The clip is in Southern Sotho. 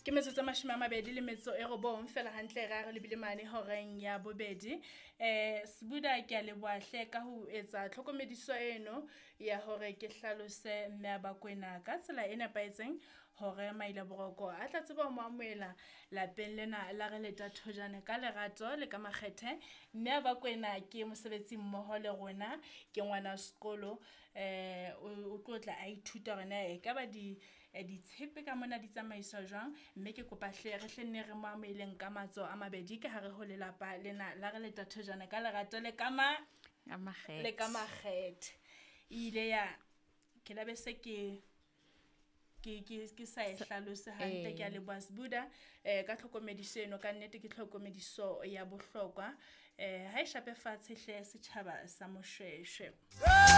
Ke metsotso e 29 fela hantle ra re lebile mane horeng ya bobedi. Sebuda ke a leboahle ka ho etsa tlhokomediso eno ya hore ke hlalose mme Bakwena ka tsela e nepahetseng hore maile boroko a tla tseba ho mo amoela lapeng lena la re leta thojana ka lerato le ka makgethe. Mme Bakwena ke mosebetsi mmoho le rona, ke ngwana sekolo o tlotla a ithuta hore na e ka ba ditshepe ka mona di tsamaiswa jwang. Mme ke kopa hle re hlenne re mo amoeleng ka matso a mabedi ka hare ho lelapa lena la re leta thojana ka lerato le ka makgethe. Ile ya ke la be se ke sa e hlalose hantle. Ke a leboha Sebuda ka tlhokomediso eno, ka nnete ke tlhokomediso ya bohlokwa ha e shape fatshe hle setjhaba sa Moshweshwe.